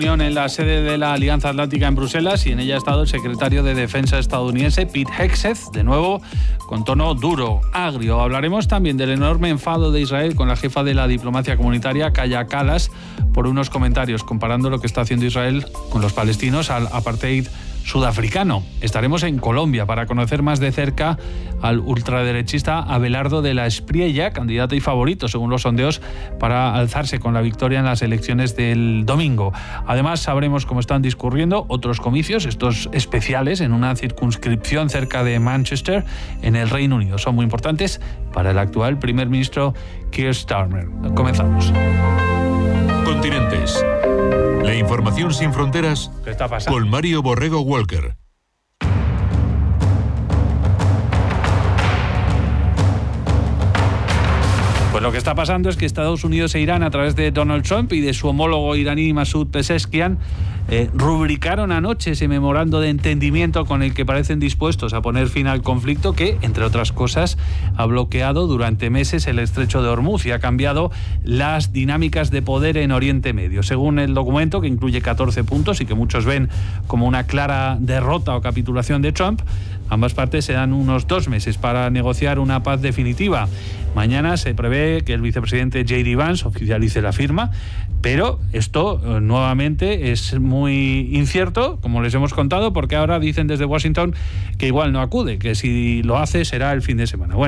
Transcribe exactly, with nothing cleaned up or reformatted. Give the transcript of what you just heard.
En la sede de la Alianza Atlántica en Bruselas, y en ella ha estado el secretario de Defensa estadounidense Pete Hegseth, de nuevo con tono duro, agrio. Hablaremos también del enorme enfado de Israel con la jefa de la diplomacia comunitaria, Kaja Kallas, por unos comentarios comparando lo que está haciendo Israel con los palestinos al apartheid sudafricano. Estaremos en Colombia para conocer más de cerca al ultraderechista Abelardo de la Espriella, candidato y favorito, según los sondeos, para alzarse con la victoria en las elecciones del domingo. Además, sabremos cómo están discurriendo otros comicios, estos especiales, en una circunscripción cerca de Manchester, en el Reino Unido. Son muy importantes para el actual primer ministro Keir Starmer. Comenzamos. Continentes. La información sin fronteras. ¿Qué está pasando? Con Mario Borrego Walker. Pues lo que está pasando es que Estados Unidos e Irán, a través de Donald Trump y de su homólogo iraní Masoud Pezeshkian, eh, rubricaron anoche ese memorando de entendimiento con el que parecen dispuestos a poner fin al conflicto que, entre otras cosas, ha bloqueado durante meses el estrecho de Hormuz y ha cambiado las dinámicas de poder en Oriente Medio. Según el documento, que incluye catorce puntos y que muchos ven como una clara derrota o capitulación de Trump, ambas partes se dan unos dos meses para negociar una paz definitiva. Mañana se prevé que el vicepresidente J D Vance oficialice la firma, pero esto eh, nuevamente es muy incierto, como les hemos contado, porque ahora dicen desde Washington que igual no acude, que si lo hace será el fin de semana. Bueno,